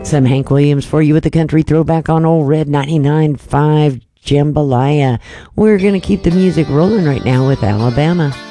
Some Hank Williams for you with the country throwback on Old Red 99.5 Jambalaya. We're going to keep the music rolling right now with Alabama.